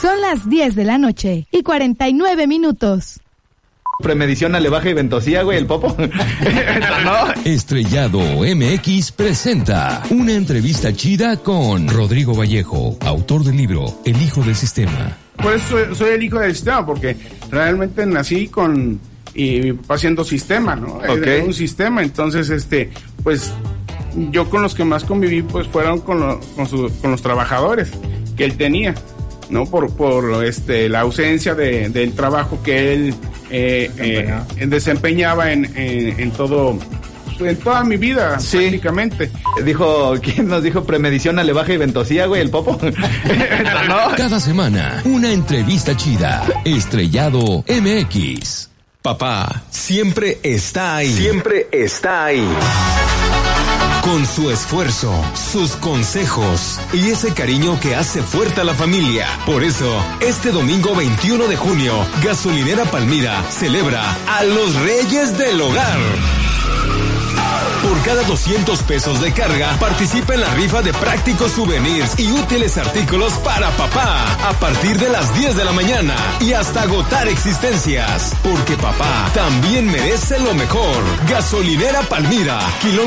Son las 10 de la noche y 49 minutos. Premedición, alevaje y ventosía, güey, el popo. ¿No? Estrellado MX presenta una entrevista chida con Rodrigo Vallejo, autor del libro El Hijo del Sistema. Por eso soy el hijo del sistema, porque realmente nací con y mi papá haciendo sistema, ¿no? Okay. Un sistema, entonces pues yo con los que más conviví pues fueron con los trabajadores que él tenía, ¿no? Por la ausencia del trabajo que él desempeñaba en toda mi vida, sí, prácticamente. ¿Quién nos dijo premedición, alevaje y ventosía, güey, el popo? ¿No? Cada semana, una entrevista chida. Estrellado MX. Papá siempre está ahí. Siempre está ahí. Con su esfuerzo, sus consejos y ese cariño que hace fuerte a la familia. Por eso, este domingo 21 de junio, Gasolinera Palmira celebra a los Reyes del Hogar. Por cada 200 pesos de carga, participa en la rifa de prácticos souvenirs y útiles artículos para papá. A partir de las 10 de la mañana y hasta agotar existencias. Porque papá también merece lo mejor. Gasolinera Palmira,